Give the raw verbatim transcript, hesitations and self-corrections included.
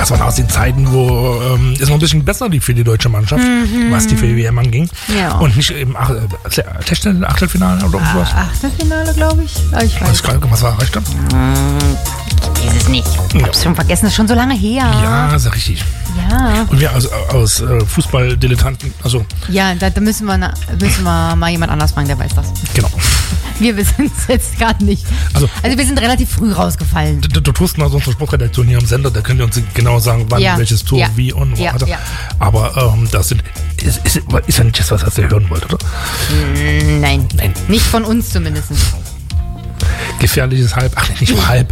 das waren aus den Zeiten, wo ähm, es noch ein bisschen besser lief für die deutsche Mannschaft, mhm. was die für die W M anging. Ja. Und nicht im Ach- äh, Achtelfinale oder sowas. Ah, Achtelfinale, glaube ich. Ah, ich weiß. Was war erreicht dann? Ich weiß es nicht. Ich Ja. hab's schon vergessen, das ist schon so lange her. Ja, ist ja richtig. Ja. Und wir aus, aus äh, Fußballdilettanten, also Ja, da, da müssen, wir na, müssen wir mal jemand anders fragen, der weiß das. genau. Wir wissen es jetzt gerade nicht. Also, Also wir sind relativ früh rausgefallen. Du, du tust mal so unsere Sportredaktion hier am Sender, da könnt ihr uns genau sagen, wann, Ja. welches Tor, Ja. wie und wo. Ja, Also, ja. Aber ähm, das sind, ist, ist, ist ja nicht das, was ihr hören wollt, oder? Nein. Nein. Nicht von uns zumindest. Gefährliches Halb, ach nicht mal halb.